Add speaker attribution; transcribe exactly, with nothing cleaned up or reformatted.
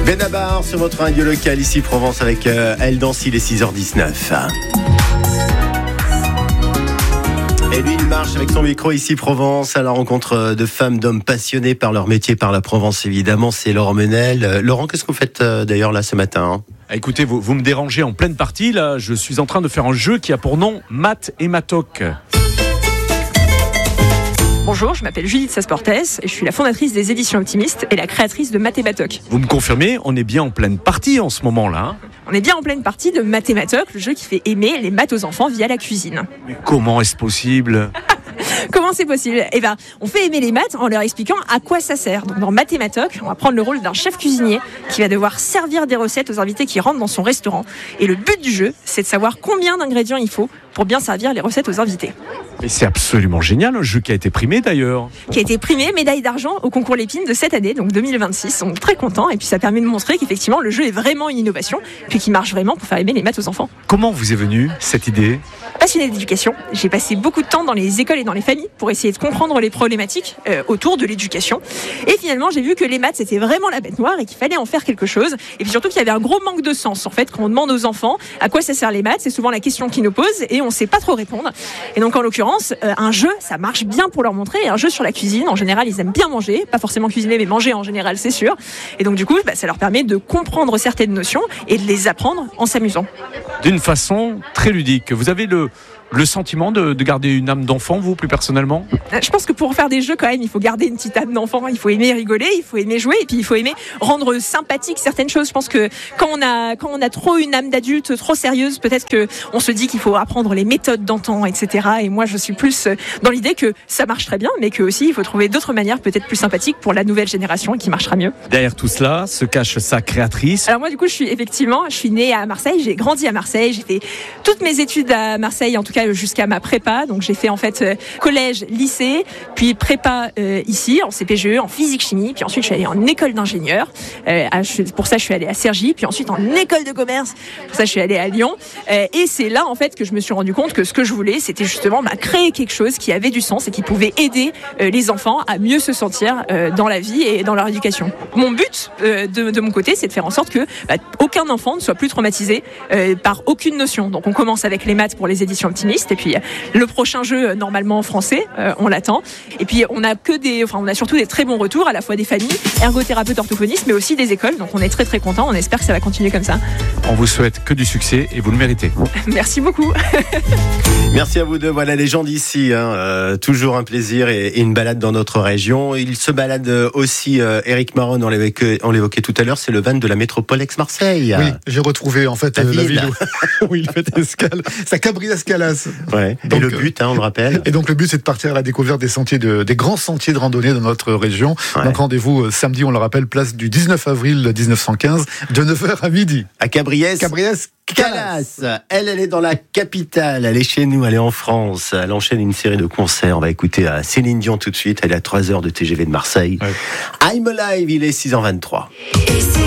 Speaker 1: Benabar sur votre radio local ici Provence avec euh, Elle Danse, il est six heures dix-neuf. Et lui, il marche avec son micro ici Provence à la rencontre de femmes, d'hommes passionnés par leur métier, par la Provence évidemment. C'est Laurent Menel. Euh, Laurent, qu'est-ce que vous faites euh, d'ailleurs là ce matin hein
Speaker 2: Écoutez, vous, vous me dérangez en pleine partie. Là, je suis en train de faire un jeu qui a pour nom Math et Matoc.
Speaker 3: Bonjour, je m'appelle Judith Sasportes et je suis la fondatrice des éditions Optimistes et la créatrice de Math et Matoc.
Speaker 2: Vous me confirmez, on est bien en pleine partie en ce moment-là hein
Speaker 3: On est bien en pleine partie de Math et Matoc, le jeu qui fait aimer les maths aux enfants via la cuisine.
Speaker 2: Mais comment est-ce possible ?
Speaker 3: Comment c'est possible ? Eh ben, on fait aimer les maths en leur expliquant à quoi ça sert. Donc dans Math et Matoc, on va prendre le rôle d'un chef cuisinier qui va devoir servir des recettes aux invités qui rentrent dans son restaurant. Et le but du jeu, c'est de savoir combien d'ingrédients il faut pour bien servir les recettes aux invités.
Speaker 2: Mais c'est absolument génial, un jeu qui a été primé d'ailleurs.
Speaker 3: Qui a été primé, médaille d'argent au concours Lépine de cette année, donc deux mille vingt-six. On est très contents et puis ça permet de montrer qu'effectivement le jeu est vraiment une innovation, puis qu'il marche vraiment pour faire aimer les maths aux enfants.
Speaker 2: Comment vous est venue cette idée ?
Speaker 3: Passionnée d'éducation, j'ai passé beaucoup de temps dans les écoles et dans les familles pour essayer de comprendre les problématiques euh, autour de l'éducation. Et finalement, j'ai vu que les maths, c'était vraiment la bête noire et qu'il fallait en faire quelque chose. Et puis surtout qu'il y avait un gros manque de sens. En fait, quand on demande aux enfants à quoi ça sert les maths, c'est souvent la question qu'ils nous posent et on ne sait pas trop répondre. Et donc, en l'occurrence, euh, un jeu, ça marche bien pour leur montrer. Et un jeu sur la cuisine, en général, ils aiment bien manger. Pas forcément cuisiner, mais manger en général, c'est sûr. Et donc, du coup, bah, ça leur permet de comprendre certaines notions et de les apprendre en s'amusant.
Speaker 2: D'une façon très ludique. Vous avez le... Le sentiment de, de garder une âme d'enfant, vous, plus personnellement ?
Speaker 3: Je pense que pour faire des jeux, quand même, il faut garder une petite âme d'enfant. Il faut aimer rigoler, il faut aimer jouer, et puis il faut aimer rendre sympathique certaines choses. Je pense que quand on a, quand on a trop une âme d'adulte, trop sérieuse, peut-être que on se dit qu'il faut apprendre les méthodes d'antan, et cetera. Et moi, je suis plus dans l'idée que ça marche très bien, mais que aussi il faut trouver d'autres manières peut-être plus sympathiques pour la nouvelle génération et qui marchera mieux.
Speaker 2: Derrière tout cela se cache sa créatrice.
Speaker 3: Alors moi, du coup, je suis effectivement, je suis née à Marseille, j'ai grandi à Marseille, j'ai fait toutes mes études à Marseille, en tout cas jusqu'à ma prépa. Donc j'ai fait en fait euh, collège, lycée, puis prépa euh, ici en C P G E, en physique chimie, puis ensuite je suis allée en école d'ingénieur. Euh, à, pour ça je suis allée à Cergy, puis ensuite en école de commerce. Pour ça je suis allée à Lyon. Euh, et c'est là en fait que je me suis rendu compte que ce que je voulais, c'était justement bah, créer quelque chose qui avait du sens et qui pouvait aider euh, les enfants à mieux se sentir euh, dans la vie et dans leur éducation. Mon but euh, de, de mon côté, c'est de faire en sorte que bah, aucun enfant ne soit plus traumatisé euh, par aucune notion. Donc on commence avec les maths pour les éditions Optimistes, et puis le prochain jeu normalement en français, euh, on l'attend. Et puis on a que des, enfin on a surtout des très bons retours, à la fois des familles, ergothérapeutes, orthophonistes, mais aussi des écoles. Donc on est très très contents. On espère que ça va continuer comme ça.
Speaker 2: On vous souhaite que du succès et vous le méritez.
Speaker 3: Merci beaucoup.
Speaker 1: Merci à vous deux. Voilà les gens d'ici. Hein. Euh, toujours un plaisir et, et une balade dans notre région. Il se balade aussi. Euh, Éric Maron, on l'évoquait, on l'évoquait tout à l'heure. C'est le van de la métropole Aix-Marseille.
Speaker 4: Oui, j'ai retrouvé en fait
Speaker 1: la,
Speaker 4: euh,
Speaker 1: ville.
Speaker 4: la ville où, où il fait escale. Sa Cabriès Calas.
Speaker 1: Ouais. Donc, et le but, hein, on le rappelle.
Speaker 4: Et donc le but, c'est de partir à la découverte des sentiers, de, des grands sentiers de randonnée de notre région. Ouais. Donc rendez-vous euh, samedi, on le rappelle, place du dix-neuf avril dix-neuf cent quinze, de neuf heures à midi.
Speaker 1: À Cabriès.
Speaker 4: Cabriès
Speaker 1: Calas. Elle, elle est dans la capitale. Elle est chez nous. Elle est en France. Elle enchaîne une série de concerts. On va écouter à Céline Dion tout de suite. Elle est à trois heures de T G V de Marseille. Ouais. I'm Alive. Il est six heures vingt-trois.